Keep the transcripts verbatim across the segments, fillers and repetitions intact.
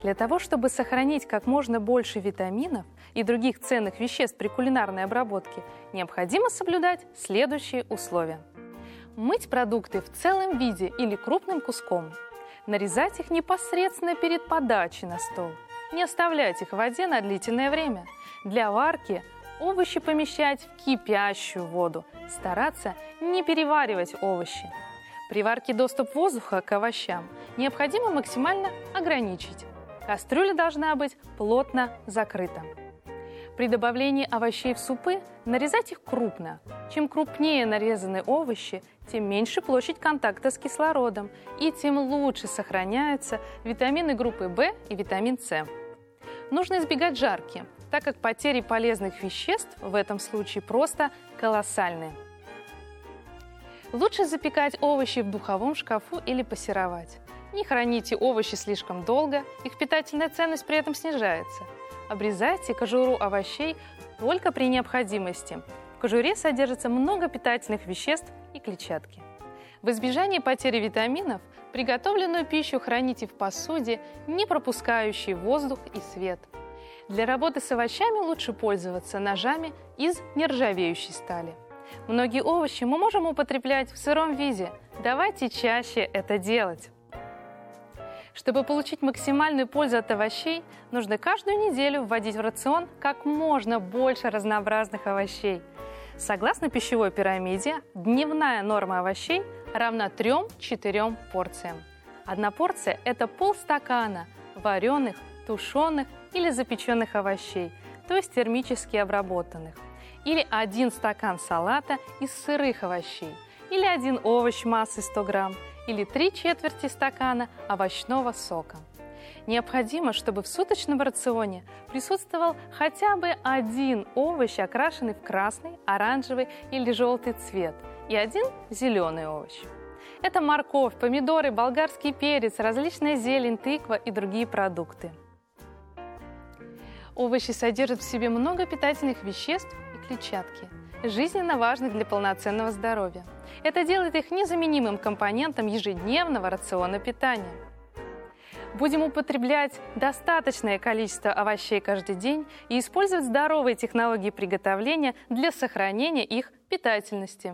Для того, чтобы сохранить как можно больше витаминов и других ценных веществ при кулинарной обработке, необходимо соблюдать следующие условия. Мыть продукты в целом виде или крупным куском. Нарезать их непосредственно перед подачей на стол. Не оставлять их в воде на длительное время. Для варки овощи помещать в кипящую воду. Стараться не переваривать овощи. При варке доступ воздуха к овощам необходимо максимально ограничить. Кастрюля должна быть плотно закрыта. При добавлении овощей в супы нарезать их крупно. Чем крупнее нарезаны овощи, тем меньше площадь контакта с кислородом, и тем лучше сохраняются витамины группы В и витамин С. Нужно избегать жарки, так как потери полезных веществ в этом случае просто колоссальные. Лучше запекать овощи в духовом шкафу или пассеровать. Не храните овощи слишком долго, их питательная ценность при этом снижается. Обрезайте кожуру овощей только при необходимости. В кожуре содержится много питательных веществ и клетчатки. В избежание потери витаминов приготовленную пищу храните в посуде, не пропускающей воздух и свет. Для работы с овощами лучше пользоваться ножами из нержавеющей стали. Многие овощи мы можем употреблять в сыром виде. Давайте чаще это делать. Чтобы получить максимальную пользу от овощей, нужно каждую неделю вводить в рацион как можно больше разнообразных овощей. Согласно пищевой пирамиде, дневная норма овощей равна трём-четырём порциям. Одна порция – это полстакана вареных, тушеных или запеченных овощей, то есть термически обработанных. Или один стакан салата из сырых овощей, или один овощ массой сто грамм, или три четверти стакана овощного сока. Необходимо, чтобы в суточном рационе присутствовал хотя бы один овощ, окрашенный в красный, оранжевый или желтый цвет, и один зеленый овощ. Это морковь, помидоры, болгарский перец, различная зелень, тыква и другие продукты. Овощи содержат в себе много питательных веществ и клетчатки, жизненно важных для полноценного здоровья. Это делает их незаменимым компонентом ежедневного рациона питания. Будем употреблять достаточное количество овощей каждый день и использовать здоровые технологии приготовления для сохранения их питательности.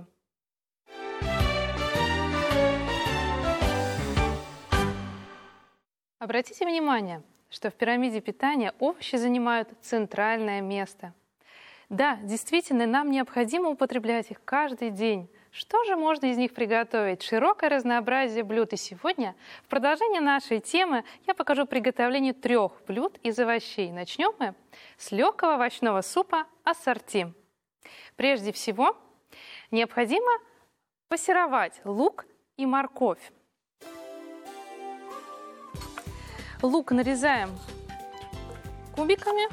Обратите внимание, что в пирамиде питания овощи занимают центральное место. Да, действительно, нам необходимо употреблять их каждый день. Что же можно из них приготовить? Широкое разнообразие блюд. И сегодня, в продолжение нашей темы, я покажу приготовление трех блюд из овощей. Начнем мы с легкого овощного супа ассорти. Прежде всего, необходимо пассеровать лук и морковь. Лук нарезаем кубиками.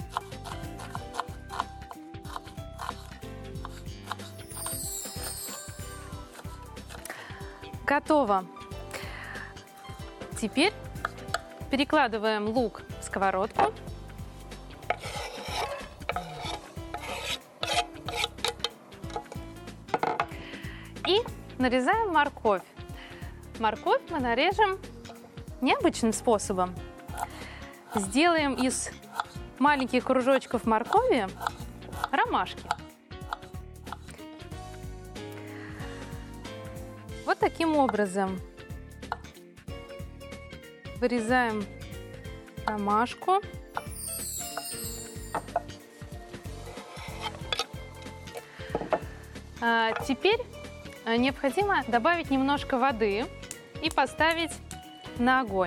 Готово. Теперь перекладываем лук в сковородку. И нарезаем морковь. Морковь мы нарежем необычным способом. Сделаем из маленьких кружочков моркови ромашки. Вот таким образом вырезаем ромашку. А теперь необходимо добавить немножко воды и поставить на огонь.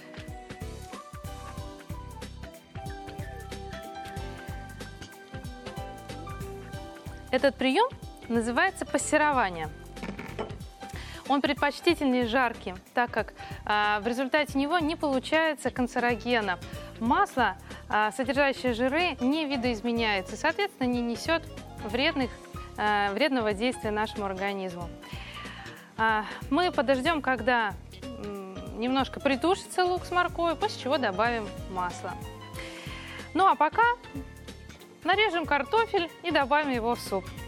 Этот прием называется пассерование. Он предпочтительнее жарким, так как а, в результате него не получается канцерогена. Масло, а, содержащее жиры, не видоизменяется, соответственно, не несет вредных, а, вредного действия нашему организму. А, мы подождем, когда м, немножко притушится лук с морковью, после чего добавим масло. Ну а пока нарежем картофель и добавим его в суп.